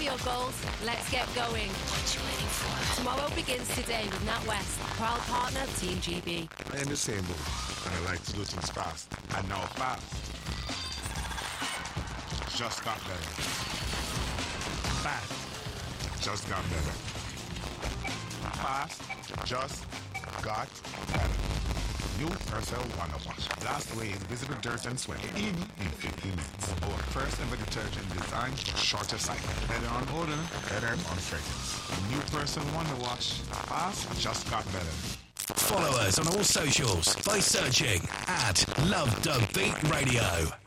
for your goals. Let's get going. What you waiting for? Tomorrow begins today with NatWest, proud partner Team GB. I am the same boy, and I like to do things fast. And now fast just got better. Fast just got better. Fast just got better. New Persil Wonder Wash. Blast away invisible dirt and sweat, even in 15 minutes. Our first ever detergent designed for shorter cycle. Better on odor, better on fragrance. New Persil Wonder Wash. Fast just got better. Follow us on all socials by searching @LoveDubBeat Radio.